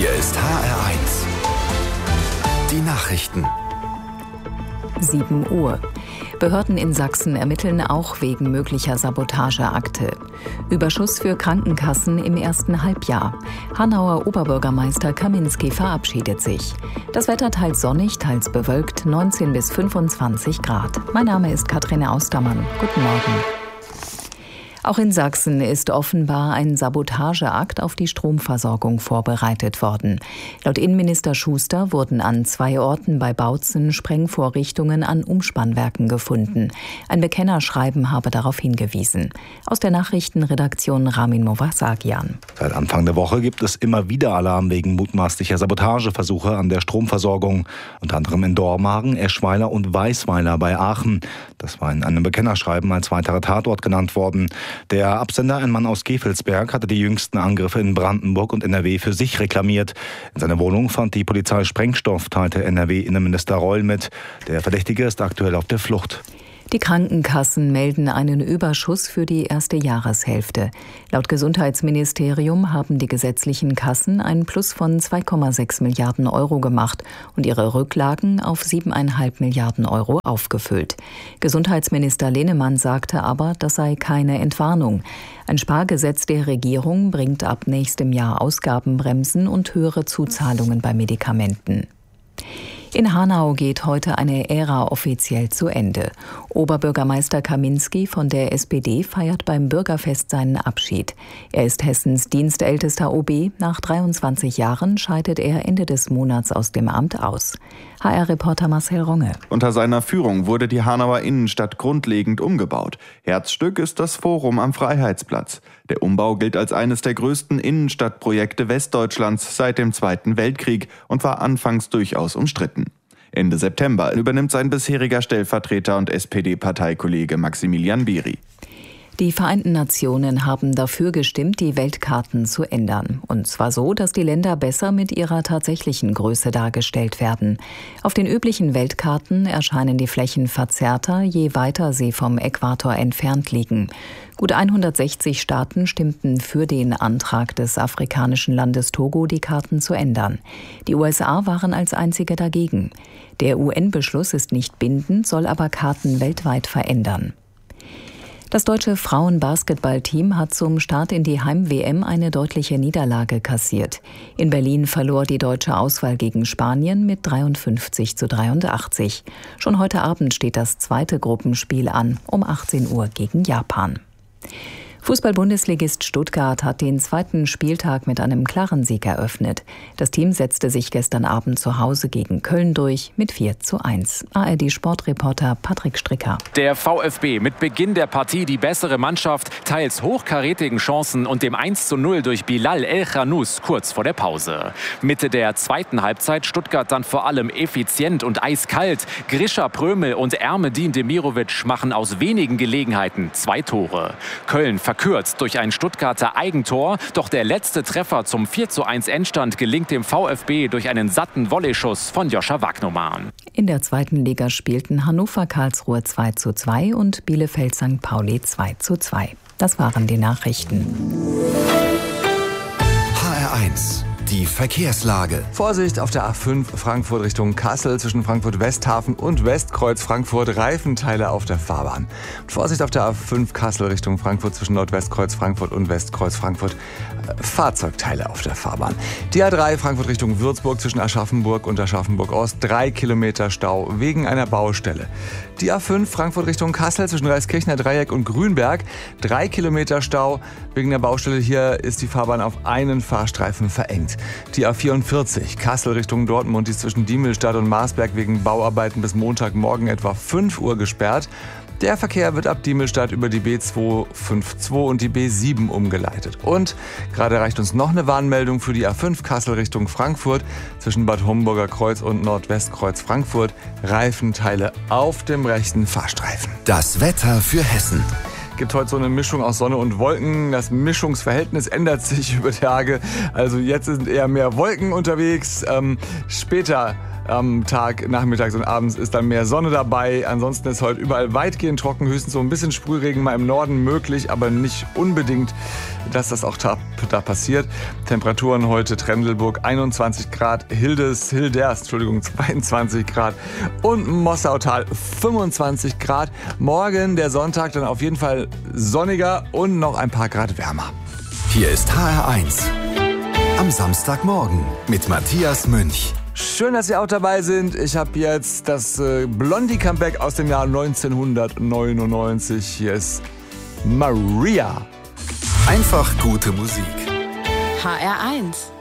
Hier ist HR1. Die Nachrichten. 7 Uhr. Behörden in Sachsen ermitteln auch wegen möglicher Sabotageakte. Überschuss für Krankenkassen im ersten Halbjahr. Hanauer Oberbürgermeister Kaminski verabschiedet sich. Das Wetter teils sonnig, teils bewölkt, 19 bis 25 Grad. Mein Name ist Katrin Austermann. Guten Morgen. Auch in Sachsen ist offenbar ein Sabotageakt auf die Stromversorgung vorbereitet worden. Laut Innenminister Schuster wurden an 2 Orten bei Bautzen Sprengvorrichtungen an Umspannwerken gefunden. Ein Bekennerschreiben habe darauf hingewiesen. Aus der Nachrichtenredaktion Ramin Movasagian. Seit Anfang der Woche gibt es immer wieder Alarm wegen mutmaßlicher Sabotageversuche an der Stromversorgung. Unter anderem in Dormagen, Eschweiler und Weisweiler bei Aachen. Das war in einem Bekennerschreiben als weiterer Tatort genannt worden. Der Absender, ein Mann aus Gevelsberg, hatte die jüngsten Angriffe in Brandenburg und NRW für sich reklamiert. In seiner Wohnung fand die Polizei Sprengstoff, teilte NRW-Innenminister Reul mit. Der Verdächtige ist aktuell auf der Flucht. Die Krankenkassen melden einen Überschuss für die erste Jahreshälfte. Laut Gesundheitsministerium haben die gesetzlichen Kassen einen Plus von 2,6 Milliarden Euro gemacht und ihre Rücklagen auf 7,5 Milliarden Euro aufgefüllt. Gesundheitsminister Lehnemann sagte aber, das sei keine Entwarnung. Ein Spargesetz der Regierung bringt ab nächstem Jahr Ausgabenbremsen und höhere Zuzahlungen bei Medikamenten. In Hanau geht heute eine Ära offiziell zu Ende. Oberbürgermeister Kaminski von der SPD feiert beim Bürgerfest seinen Abschied. Er ist Hessens dienstältester OB. Nach 23 Jahren scheidet er Ende des Monats aus dem Amt aus. HR-Reporter Marcel Ronge. Unter seiner Führung wurde die Hanauer Innenstadt grundlegend umgebaut. Herzstück ist das Forum am Freiheitsplatz. Der Umbau gilt als eines der größten Innenstadtprojekte Westdeutschlands seit dem Zweiten Weltkrieg und war anfangs durchaus umstritten. Ende September übernimmt sein bisheriger Stellvertreter und SPD-Parteikollege Maximilian Beri. Die Vereinten Nationen haben dafür gestimmt, die Weltkarten zu ändern. Und zwar so, dass die Länder besser mit ihrer tatsächlichen Größe dargestellt werden. Auf den üblichen Weltkarten erscheinen die Flächen verzerrter, je weiter sie vom Äquator entfernt liegen. Gut 160 Staaten stimmten für den Antrag des afrikanischen Landes Togo, die Karten zu ändern. Die USA waren als einzige dagegen. Der UN-Beschluss ist nicht bindend, soll aber Karten weltweit verändern. Das deutsche Frauen-Basketball-Team hat zum Start in die Heim-WM eine deutliche Niederlage kassiert. In Berlin verlor die deutsche Auswahl gegen Spanien mit 53-83. Schon heute Abend steht das zweite Gruppenspiel an, um 18 Uhr gegen Japan. Fußball-Bundesligist Stuttgart hat den zweiten Spieltag mit einem klaren Sieg eröffnet. Das Team setzte sich gestern Abend zu Hause gegen Köln durch mit 4:1. ARD-Sportreporter Patrick Stricker. Der VfB mit Beginn der Partie die bessere Mannschaft, teils hochkarätigen Chancen und dem 1:0 durch Bilal El-Khanous kurz vor der Pause. Mitte der zweiten Halbzeit Stuttgart dann vor allem effizient und eiskalt. Grisha Prömel und Ermedin Demirovic machen aus wenigen Gelegenheiten 2 Tore. Köln verkürzt durch ein Stuttgarter Eigentor, doch der letzte Treffer zum 4:1 Endstand gelingt dem VfB durch einen satten Volleyschuss von Joscha Wagnoman. In der zweiten Liga spielten Hannover Karlsruhe 2:2 und Bielefeld St. Pauli 2:2. Das waren die Nachrichten. HR1. Die Verkehrslage. Vorsicht auf der A5 Frankfurt Richtung Kassel zwischen Frankfurt-Westhafen und Westkreuz Frankfurt, Reifenteile auf der Fahrbahn. Und Vorsicht auf der A5 Kassel Richtung Frankfurt zwischen Nordwestkreuz Frankfurt und Westkreuz Frankfurt, Fahrzeugteile auf der Fahrbahn. Die A3 Frankfurt Richtung Würzburg zwischen Aschaffenburg und Aschaffenburg-Ost, 3 Kilometer Stau wegen einer Baustelle. Die A5 Frankfurt Richtung Kassel zwischen Reiskirchner Dreieck und Grünberg, 3 Kilometer Stau wegen der Baustelle. Hier ist die Fahrbahn auf einen Fahrstreifen verengt. Die A44 Kassel Richtung Dortmund ist zwischen Diemelstadt und Marsberg wegen Bauarbeiten bis Montagmorgen etwa 5 Uhr gesperrt. Der Verkehr wird ab Diemelstadt über die B252 und die B7 umgeleitet. Und gerade erreicht uns noch eine Warnmeldung für die A5 Kassel Richtung Frankfurt zwischen Bad Homburger Kreuz und Nordwestkreuz Frankfurt. Reifenteile auf dem rechten Fahrstreifen. Das Wetter für Hessen. Gibt heute so eine Mischung aus Sonne und Wolken. Das Mischungsverhältnis ändert sich über Tage. Also jetzt sind eher mehr Wolken unterwegs. Später Am Tag, nachmittags und abends ist dann mehr Sonne dabei. Ansonsten ist heute überall weitgehend trocken, höchstens so ein bisschen Sprühregen mal im Norden möglich, aber nicht unbedingt, dass das auch da passiert. Temperaturen heute Trendelburg 21 Grad, Hilders 22 Grad und Mossautal 25 Grad. Morgen, der Sonntag, dann auf jeden Fall sonniger und noch ein paar Grad wärmer. Hier ist HR1 am Samstagmorgen mit Matthias Münch. Schön, dass Sie auch dabei sind. Ich habe jetzt das Blondie-Comeback aus dem Jahr 1999. Hier ist Maria. Einfach gute Musik. HR1